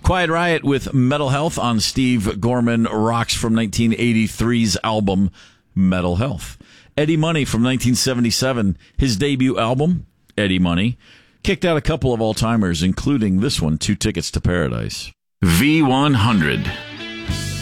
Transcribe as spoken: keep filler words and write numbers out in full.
Quiet Riot with Metal Health on Steve Gorman Rocks from nineteen eighty-three's album Metal Health. Eddie Money from nineteen seventy-seven, his debut album, Eddie Money, kicked out a couple of all-timers, including this one, Two Tickets to Paradise. V one hundred.